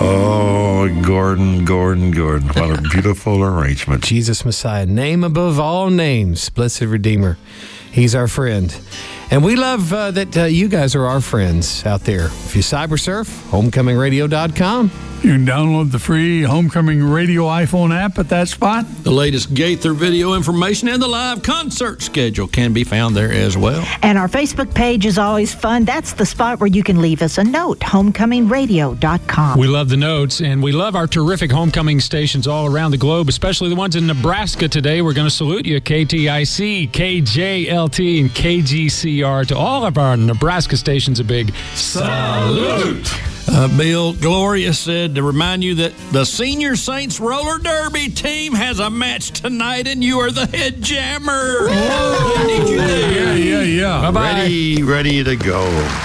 Oh, Gordon. What a beautiful arrangement. Jesus Messiah, name above all names, blessed Redeemer. He's our friend. And we love that you guys are our friends out there. If you cyber surf, homecomingradio.com. You can download the free Homecoming Radio iPhone app at that spot. The latest Gaither video information and the live concert schedule can be found there as well. And our Facebook page is always fun. That's the spot where you can leave us a note, homecomingradio.com. We love the notes, and we love our terrific homecoming stations all around the globe, especially the ones in Nebraska today. We're going to salute you, KTIC, KJLT, and KGCR. To all of our Nebraska stations, a big salute. Bill Gloria said to remind you that the Senior Saints Roller Derby team has a match tonight, and you are the head jammer. Oh, need you there. Yeah. Ready to go.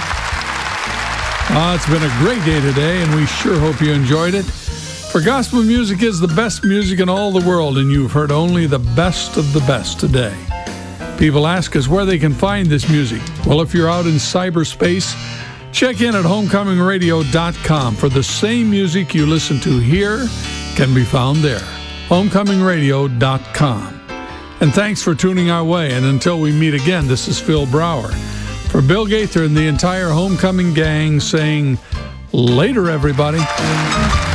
It's been a great day today, and we sure hope you enjoyed it. For gospel music is the best music in all the world, and you've heard only the best of the best today. People ask us where they can find this music. Well, if you're out in cyberspace, check in at homecomingradio.com for the same music you listen to here can be found there. homecomingradio.com. And thanks for tuning our way. And until we meet again, this is Phil Brower. For Bill Gaither and the entire Homecoming gang saying, later, everybody.